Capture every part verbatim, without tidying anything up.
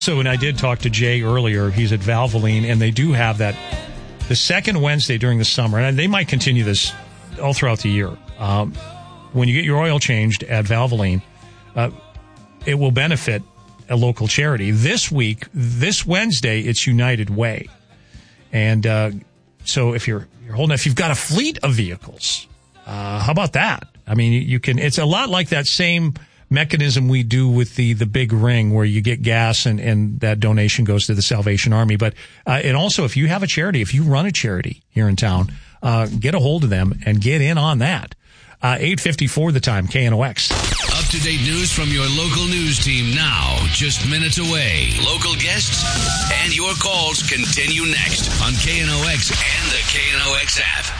So when I did talk to Jay earlier, he's at Valvoline, and they do have that the second Wednesday during the summer, and they might continue this all throughout the year. Um, when you get your oil changed at Valvoline, uh, it will benefit a local charity. This week, this Wednesday, it's United Way. And uh, so if you're, you're holding, if you've got a fleet of vehicles, uh, how about that? I mean, you can, it's a lot like that same mechanism we do with the, the big ring where you get gas and, and that donation goes to the Salvation Army. But, uh, and also if you have a charity, if you run a charity here in town, uh, get a hold of them and get in on that. Uh, eight fifty-four the time, K N O X. Up-to-date news from your local news team now, just minutes away. Local guests and your calls continue next on K N O X and the K N O X app.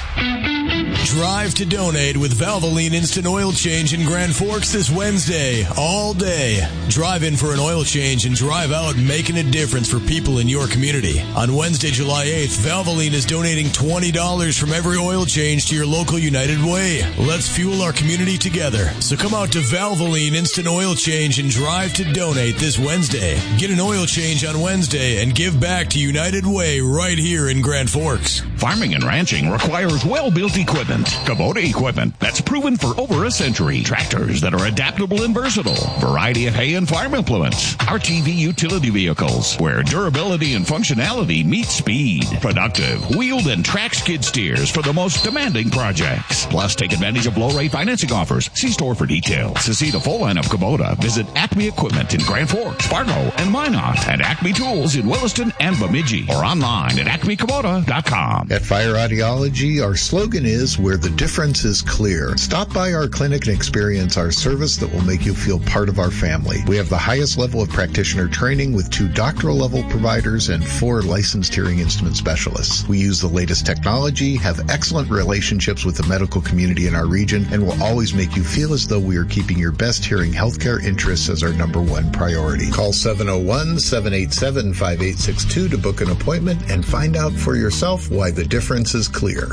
Drive to donate with Valvoline Instant Oil Change in Grand Forks this Wednesday, all day. Drive in for an oil change and drive out making a difference for people in your community. On Wednesday, July eighth, Valvoline is donating twenty dollars from every oil change to your local United Way. Let's fuel our community together. So come out to Valvoline Instant Oil Change and drive to donate this Wednesday. Get an oil change on Wednesday and give back to United Way right here in Grand Forks. Farming and ranching requires well-built equipment. Kubota equipment that's proven for over a century. Tractors that are adaptable and versatile. Variety of hay and farm implements. R T V utility vehicles where durability and functionality meet speed. Productive, wheeled and track skid steers for the most demanding projects. Plus, take advantage of low-rate financing offers. See store for details. To see the full line of Kubota, visit Acme Equipment in Grand Forks, Fargo, and Minot, and Acme Tools in Williston and Bemidji, or online at acme kubota dot com. At Fire Audiology, our slogan is where the difference is clear. Stop by our clinic and experience our service that will make you feel part of our family. We have the highest level of practitioner training with two doctoral level providers and four licensed hearing instrument specialists. We use the latest technology, have excellent relationships with the medical community in our region, and will always make you feel as though we are keeping your best hearing healthcare interests as our number one priority. Call seven oh one, seven eight seven, five eight six two to book an appointment and find out for yourself why the difference is clear.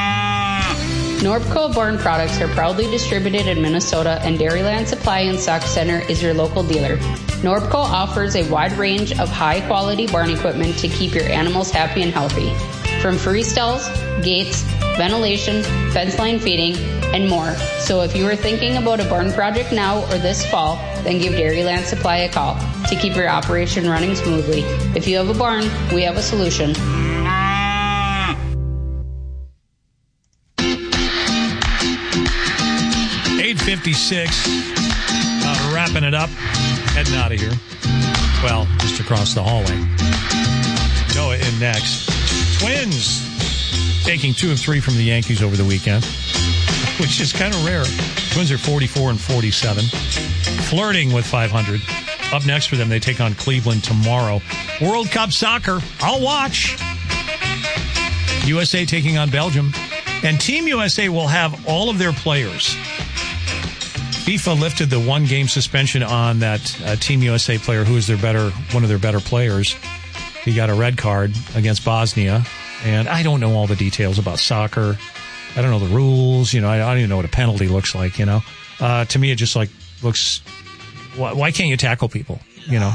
Norbco Born products are proudly distributed in Minnesota, and Dairyland Supply and Stock Center is your local dealer. Norbco offers a wide range of high-quality barn equipment to keep your animals happy and healthy. From free stalls, gates, ventilation, fence line feeding, and more. So if you are thinking about a barn project now or this fall, then give Dairyland Supply a call to keep your operation running smoothly. If you have a barn, we have a solution. eight fifty-six, uh, wrapping it up, heading out of here. Well, just across the hallway. Noah in next. Twins taking two of three from the Yankees over the weekend, which is kind of rare. Twins are forty-four and forty-seven, flirting with five hundred. Up next for them, they take on Cleveland tomorrow. World Cup soccer, I'll watch. U S A taking on Belgium. And Team U S A will have all of their players. FIFA lifted the one-game suspension on that uh, Team U S A player who is their better, one of their better players. He got a red card against Bosnia. And I don't know all the details about soccer. I don't know the rules. You know, I, I don't even know what a penalty looks like, you know. Uh, to me, it just, like, looks... Why, why can't you tackle people, you know?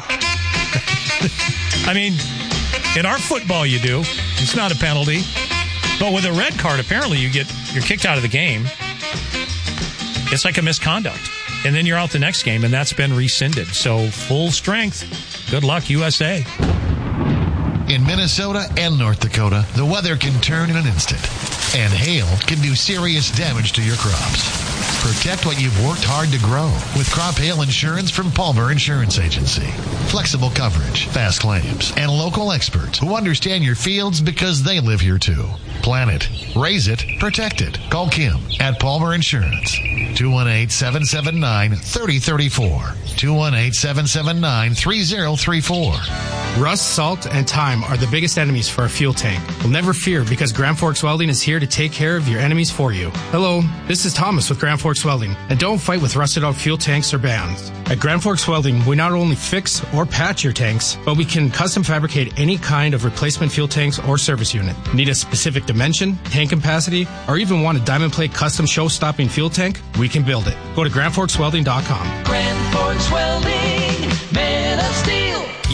I mean, in our football you do. It's not a penalty. But with a red card, apparently you get you're kicked out of the game. It's like a misconduct. And then you're out the next game, and that's been rescinded. So full strength. Good luck, U S A. In Minnesota and North Dakota, the weather can turn in an instant, and hail can do serious damage to your crops. Protect what you've worked hard to grow with crop hail insurance from Palmer Insurance Agency. Flexible coverage, fast claims, and local experts who understand your fields because they live here too. Plan it, raise it, protect it. Call Kim at Palmer Insurance. two one eight, seven seven nine, three zero three four. two one eight, seven seven nine, three zero three four. Rust, salt, and time are the biggest enemies for a fuel tank. Well, never fear, because Grand Forks Welding is here to take care of your enemies for you. Hello, this is Thomas with Grand Forks Welding, and don't fight with rusted out fuel tanks or bands. At Grand Forks Welding, we not only fix or patch your tanks, but we can custom fabricate any kind of replacement fuel tanks or service unit. Need a specific dimension, tank capacity, or even want a diamond plate custom show-stopping fuel tank? We can build it. Go to grand forks welding dot com. Grand Forks Welding, men of steel.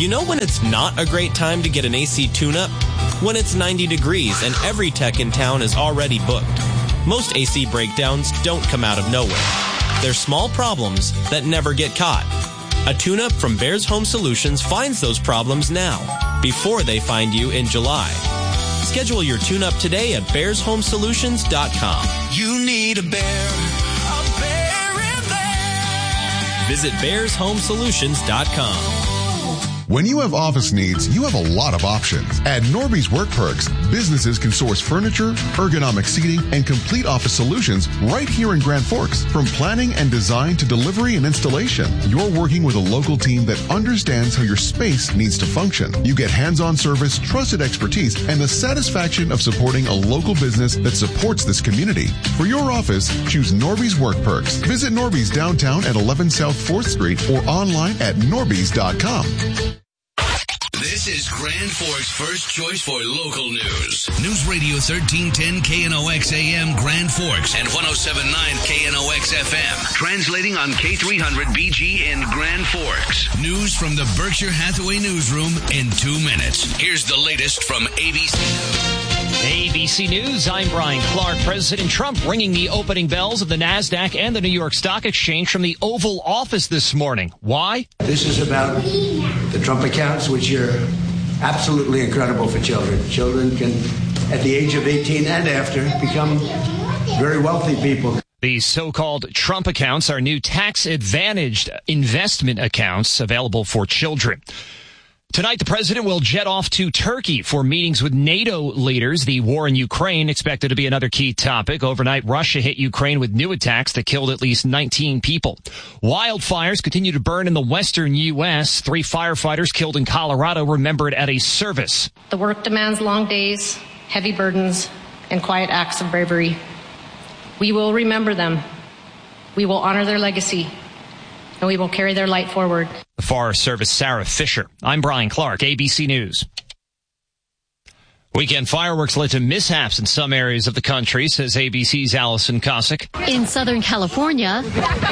You know when it's not a great time to get an A C tune-up? When it's ninety degrees and every tech in town is already booked. Most A C breakdowns don't come out of nowhere. They're small problems that never get caught. A tune-up from Bears Home Solutions finds those problems now, before they find you in July. Schedule your tune-up today at bears home solutions dot com. You need a bear, a bear in there. Visit bears home solutions dot com. When you have office needs, you have a lot of options. At Norby's Work Perks, businesses can source furniture, ergonomic seating, and complete office solutions right here in Grand Forks. From planning and design to delivery and installation, you're working with a local team that understands how your space needs to function. You get hands-on service, trusted expertise, and the satisfaction of supporting a local business that supports this community. For your office, choose Norby's Work Perks. Visit Norby's downtown at eleven South fourth Street or online at norbys dot com. This is Grand Forks' first choice for local news. News Radio thirteen ten K N O X A M Grand Forks and one oh seven point nine K N O X F M. Translating on K three hundred B G in Grand Forks. News from the Berkshire Hathaway newsroom in two minutes. Here's the latest from A B C News. A B C News, I'm Brian Clark. President Trump ringing the opening bells of the NASDAQ and the New York Stock Exchange from the Oval Office this morning. Why? This is about the Trump accounts, which are absolutely incredible for children. Children can, at the age of eighteen and after, become very wealthy people. These so-called Trump accounts are new tax-advantaged investment accounts available for children. Tonight, the president will jet off to Turkey for meetings with NATO leaders. The war in Ukraine expected to be another key topic. Overnight, Russia hit Ukraine with new attacks that killed at least nineteen people. Wildfires continue to burn in the western U S Three firefighters killed in Colorado remembered at a service. The work demands long days, heavy burdens, and quiet acts of bravery. We will remember them. We will honor their legacy. And we will carry their light forward. The Forest Service Sarah Fisher. I'm Brian Clark, A B C News. Weekend fireworks led to mishaps in some areas of the country, says A B C's Allison Cossack. In Southern California,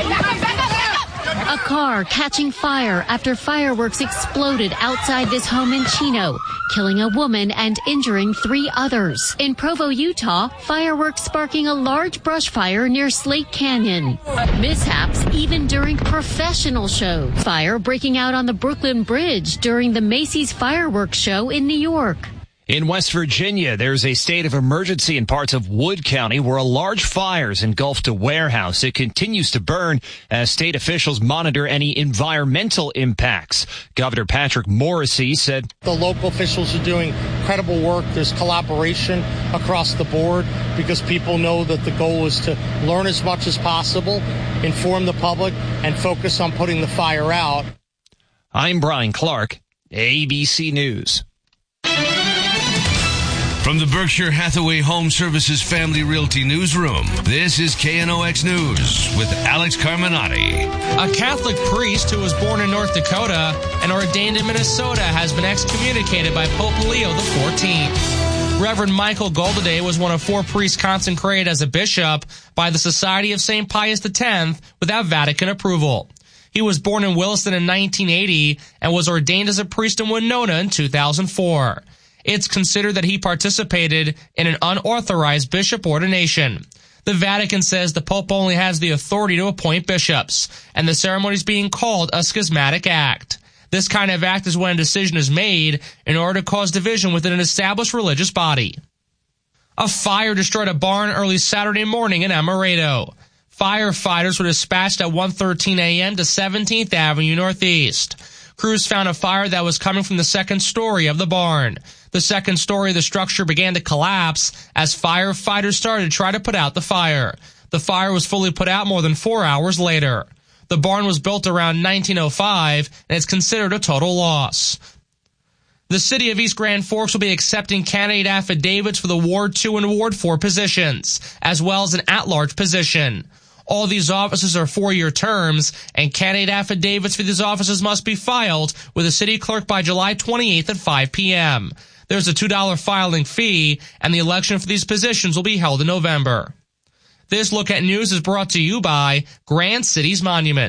a car catching fire after fireworks exploded outside this home in Chino, killing a woman and injuring three others. In Provo, Utah, fireworks sparking a large brush fire near Slate Canyon. Mishaps even during professional shows. Fire breaking out on the Brooklyn Bridge during the Macy's fireworks show in New York. In West Virginia, there's a state of emergency in parts of Wood County where a large fire's engulfed a warehouse. It continues to burn as state officials monitor any environmental impacts. Governor Patrick Morrisey said the local officials are doing incredible work. There's collaboration across the board because people know that the goal is to learn as much as possible, inform the public, and focus on putting the fire out. I'm Brian Clark, A B C News. From the Berkshire Hathaway Home Services Family Realty Newsroom, this is K N O X News with Alex Carminati. A Catholic priest who was born in North Dakota and ordained in Minnesota has been excommunicated by Pope Leo the fourteenth. Reverend Michael Goldaday was one of four priests consecrated as a bishop by the Society of Saint Pius X without Vatican approval. He was born in Williston in nineteen eighty and was ordained as a priest in Winona in two thousand four. It's considered that he participated in an unauthorized bishop ordination. The Vatican says the Pope only has the authority to appoint bishops, and the ceremony is being called a schismatic act. This kind of act is when a decision is made in order to cause division within an established religious body. A fire destroyed a barn early Saturday morning in Amaretto. Firefighters were dispatched at one thirteen a.m. to seventeenth Avenue Northeast. Crews found a fire that was coming from the second story of the barn. The second story of the structure began to collapse as firefighters started to try to put out the fire. The fire was fully put out more than four hours later. The barn was built around nineteen oh five, and it's considered a total loss. The city of East Grand Forks will be accepting candidate affidavits for the Ward two and Ward four positions, as well as an at-large position. All these offices are four-year terms, and candidate affidavits for these offices must be filed with the city clerk by July twenty-eighth at five p.m. There's a two dollars filing fee, and the election for these positions will be held in November. This Look at News is brought to you by Grand Cities Monument.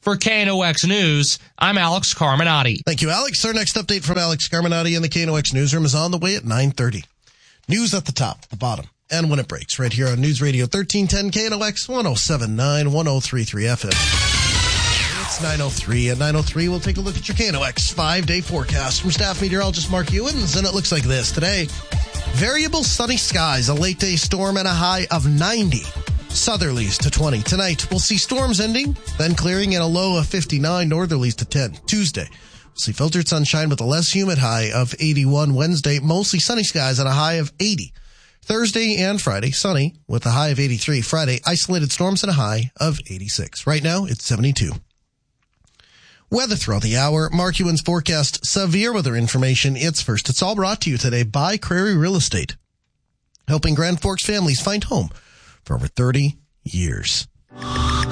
For K N O X News, I'm Alex Carminati. Thank you, Alex. Our next update from Alex Carminati in the K N O X Newsroom is on the way at nine thirty. News at the top, the bottom, and when it breaks, right here on News Radio thirteen ten K N O X one oh seven point nine, one oh three point three F M. It's nine oh three. At nine oh three, we'll take a look at your K N O X five-day forecast from staff meteorologist Mark Ewins, and it looks like this today. Variable sunny skies, a late day storm, and a high of ninety. Southerlies to twenty. Tonight, we'll see storms ending, then clearing, and a low of fifty-nine. Northerlies to ten. Tuesday, we'll see filtered sunshine with a less humid high of eighty-one. Wednesday, mostly sunny skies and a high of eighty. Thursday and Friday, sunny with a high of eighty-three. Friday, isolated storms and a high of eighty-six. Right now, it's seventy-two. Weather throughout the hour. Mark Ewins forecast severe weather information. It's first. It's all brought to you today by Crary Real Estate, helping Grand Forks families find home for over thirty years.